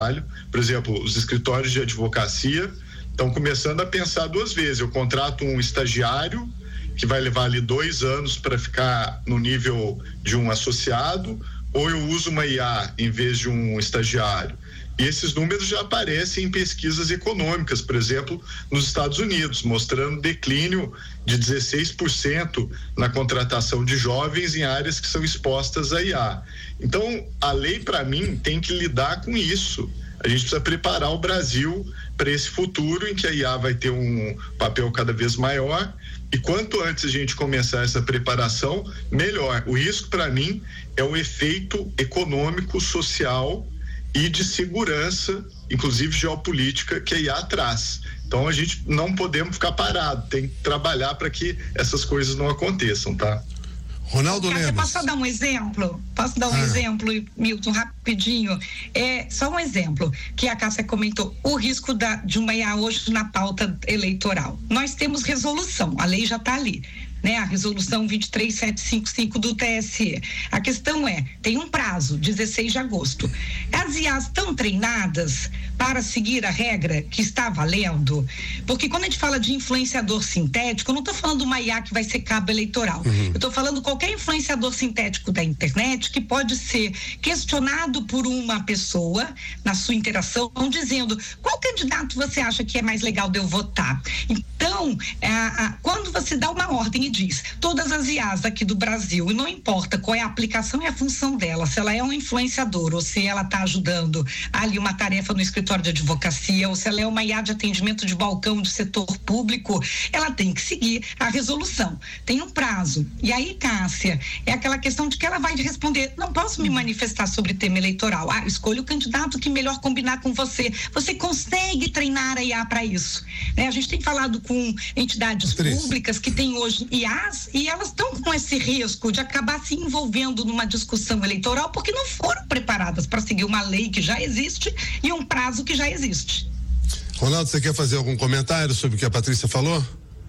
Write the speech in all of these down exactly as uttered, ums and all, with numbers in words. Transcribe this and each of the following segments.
Por exemplo, os escritórios de advocacia estão começando a pensar duas vezes. Eu contrato um estagiário que vai levar ali dois anos para ficar no nível de um associado, ou eu uso uma I A em vez de um estagiário. E esses números já aparecem em pesquisas econômicas, por exemplo, nos Estados Unidos, mostrando declínio de dezesseis por cento na contratação de jovens em áreas que são expostas à I A. Então, a lei, para mim, tem que lidar com isso. A gente precisa preparar o Brasil para esse futuro em que a I A vai ter um papel cada vez maior, e quanto antes a gente começar essa preparação, melhor. O risco, para mim, é o efeito econômico, social e de segurança, inclusive geopolítica, que a I A traz. Então a gente não podemos ficar parado, tem que trabalhar para que essas coisas não aconteçam, tá? Ronaldo Lemos. Posso dar um exemplo? Posso dar um ah. exemplo, Milton, rapidinho? É só um exemplo que a Cássia comentou, o risco da, de uma I A hoje na pauta eleitoral. Nós temos resolução, a lei já está ali, né? A resolução vinte e três mil setecentos e cinquenta e cinco do T S E. A questão é, tem um prazo, dezesseis de agosto. As I As estão treinadas para seguir a regra que está valendo? Porque quando a gente fala de influenciador sintético, eu não estou falando de uma I A que vai ser cabo eleitoral. Uhum. Eu estou falando qualquer influenciador sintético da internet que pode ser questionado por uma pessoa na sua interação, dizendo qual candidato você acha que é mais legal de eu votar. Então, a, a, quando você dá uma ordem e diz, todas as I As aqui do Brasil, e não importa qual é a aplicação e a função dela, se ela é um influenciador ou se ela está ajudando ali uma tarefa no escritório de advocacia, ou se ela é uma I A de atendimento de balcão do setor público, ela tem que seguir a resolução. Tem um prazo. E aí, Cássia, é aquela questão de que ela vai responder, não posso me manifestar sobre tema eleitoral. Ah, escolha o candidato que melhor combinar com você. Você consegue treinar a I A para isso. Né? A gente tem falado com entidades Três. públicas que têm hoje I As e elas estão com esse risco de acabar se envolvendo numa discussão eleitoral porque não foram preparadas para seguir uma lei que já existe e um prazo que já existe. Ronaldo, você quer fazer algum comentário sobre o que a Patrícia falou?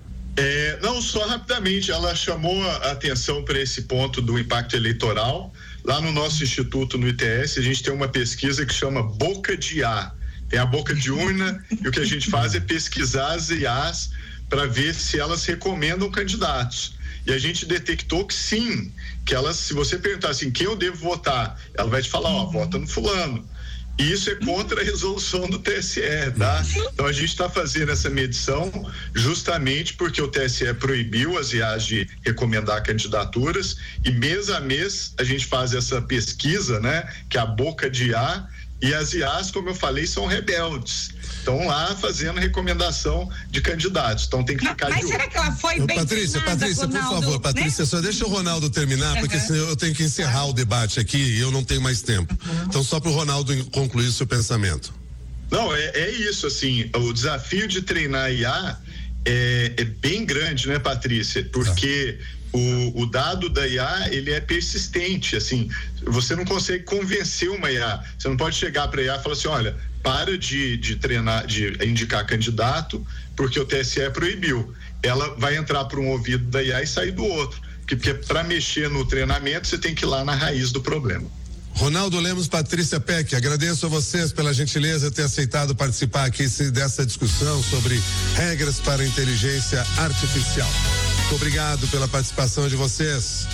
É, não, só rapidamente, ela chamou a atenção para esse ponto do impacto eleitoral. Lá no nosso instituto, no I T S, a gente tem uma pesquisa que chama Boca de I A. Tem a boca de urna e o que a gente faz é pesquisar as I As para ver se elas recomendam candidatos. E a gente detectou que sim, que elas, se você perguntar assim, quem eu devo votar, ela vai te falar, ó, vota no fulano. E isso é contra a resolução do T S E, tá? Então a gente está fazendo essa medição justamente porque o T S E proibiu as I As de recomendar candidaturas e mês a mês a gente faz essa pesquisa, né? Que é a boca de I A, e as I As, como eu falei, são rebeldes. Estão lá fazendo recomendação de candidatos. Então tem que ficar Mas de será que ela foi eu, bem Patrícia, treinada, Patrícia, Ronaldo, por favor, Patrícia, né? Só deixa o Ronaldo terminar, porque uhum. senão eu tenho que encerrar o debate aqui e eu não tenho mais tempo. Uhum. Então só para o Ronaldo concluir o seu pensamento. Não, é, é isso, assim, o desafio de treinar I A é, é bem grande, né, Patrícia? Porque ah. o, o dado da I A, ele é persistente, assim, você não consegue convencer uma I A, você não pode chegar para a I A e falar assim, olha, para de, de treinar, de indicar candidato, porque o T S E proibiu. Ela vai entrar por um ouvido da I A e sair do outro, porque, porque para mexer no treinamento, você tem que ir lá na raiz do problema. Ronaldo Lemos, Patrícia Peck, agradeço a vocês pela gentileza de ter aceitado participar aqui dessa discussão sobre regras para a inteligência artificial. Muito obrigado pela participação de vocês.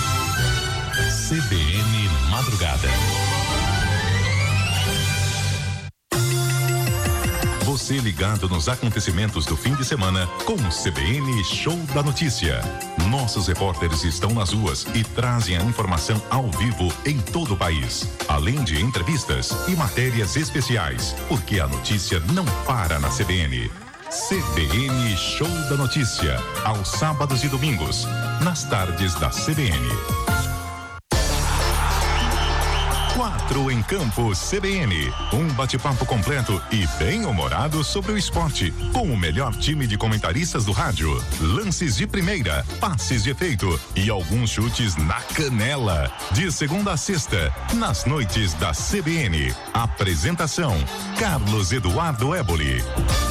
C B N Madrugada. Você ligado nos acontecimentos do fim de semana com o C B N Show da Notícia. Nossos repórteres estão nas ruas e trazem a informação ao vivo em todo o país, além de entrevistas e matérias especiais, porque a notícia não para na C B N. C B N Show da Notícia, aos sábados e domingos, nas tardes da C B N. Quatro em Campo C B N, um bate-papo completo e bem humorado sobre o esporte, com o melhor time de comentaristas do rádio, lances de primeira, passes de efeito e alguns chutes na canela. De segunda a sexta, nas noites da C B N. Apresentação: Carlos Eduardo Éboli.